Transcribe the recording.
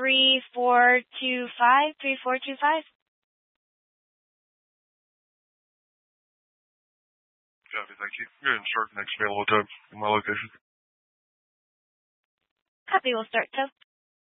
3425. Copy, thank you. Go ahead and start the next available tub in my location. Copy, we'll start tub.